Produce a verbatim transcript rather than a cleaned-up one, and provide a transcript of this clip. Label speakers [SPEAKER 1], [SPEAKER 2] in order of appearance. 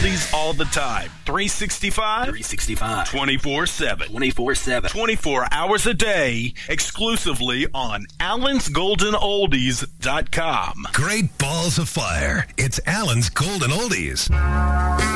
[SPEAKER 1] oldies all the time. three sixty-five
[SPEAKER 2] three sixty-five
[SPEAKER 1] twenty-four seven
[SPEAKER 2] twenty-four seven
[SPEAKER 1] twenty-four hours a day, exclusively on allens golden oldies dot com.
[SPEAKER 3] Great balls of fire. It's Allen's Golden Oldies.